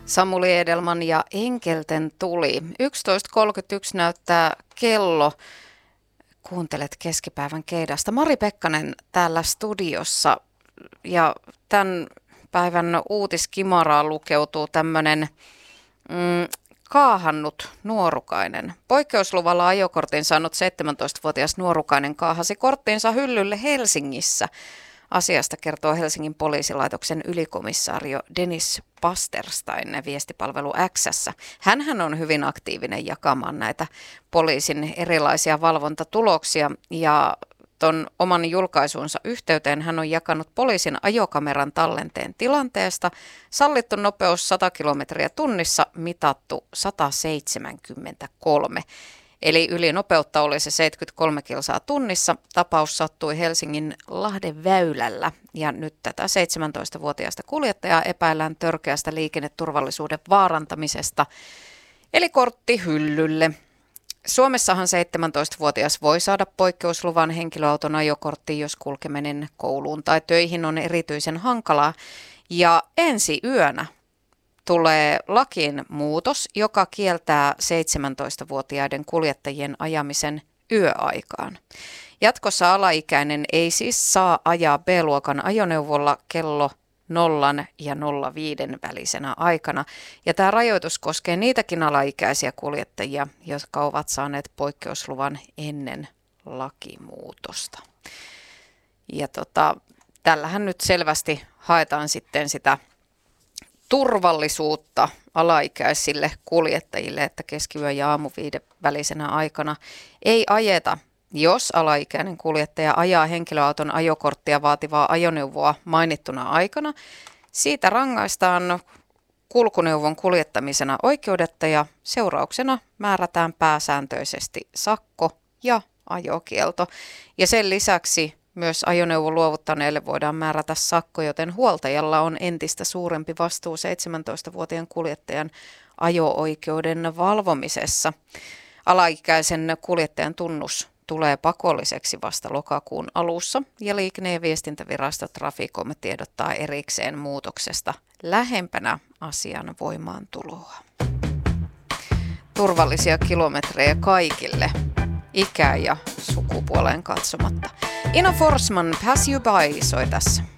Samuli Edelman ja Enkelten tuli. 11.31 näyttää kello. Kuuntelet keskipäivän keidasta. Mari Pekkanen täällä studiossa ja tämän päivän uutiskimaraan lukeutuu tämmöinen kaahannut nuorukainen. Poikkeusluvalla ajokortin saanut 17-vuotias nuorukainen kaahasi korttinsa hyllylle Helsingissä. Asiasta kertoo Helsingin poliisilaitoksen ylikomissaario Dennis Pasterstein viestipalvelu X:ssä. Hänhän on hyvin aktiivinen jakamaan näitä poliisin erilaisia valvontatuloksia ja ton oman julkaisunsa yhteyteen hän on jakanut poliisin ajokameran tallenteen tilanteesta. Sallittu nopeus 100 kilometriä tunnissa, mitattu 173. Eli ylinopeutta oli se 73 kilsaa tunnissa. Tapaus sattui Helsingin Lahden väylällä ja nyt tätä 17-vuotiaasta kuljettajaa epäillään törkeästä liikenneturvallisuuden vaarantamisesta. Eli kortti hyllylle. Suomessahan 17-vuotias voi saada poikkeusluvan henkilöauton ajokorttiin, jos kulkeminen kouluun tai töihin on erityisen hankalaa. Ja ensi yönä tulee lakiin muutos, joka kieltää 17-vuotiaiden kuljettajien ajamisen yöaikaan. Jatkossa alaikäinen ei siis saa ajaa B-luokan ajoneuvolla kello 0 ja 05 välisenä aikana. Ja tämä rajoitus koskee niitäkin alaikäisiä kuljettajia, jotka ovat saaneet poikkeusluvan ennen lakimuutosta. Ja tällähän nyt selvästi haetaan sitten sitä turvallisuutta alaikäisille kuljettajille, että keskiyö ja aamuviiden välisenä aikana ei ajeta, jos alaikäinen kuljettaja ajaa henkilöauton ajokorttia vaativaa ajoneuvoa mainittuna aikana. Siitä rangaistaan kulkuneuvon kuljettamisena oikeudetta ja seurauksena määrätään pääsääntöisesti sakko ja ajokielto. Ja sen lisäksi myös ajoneuvon luovuttaneelle voidaan määrätä sakko, joten huoltajalla on entistä suurempi vastuu 17-vuotiaan kuljettajan ajo-oikeuden valvomisessa. Alaikäisen kuljettajan tunnus tulee pakolliseksi vasta lokakuun alussa ja Liikenne- ja viestintävirasto Traficom tiedottaa erikseen muutoksesta lähempänä asian voimaantuloa. Turvallisia kilometrejä kaikille, ikää ja sukupuoleen katsomatta. Ina Forsman, Pass You By soi tässä.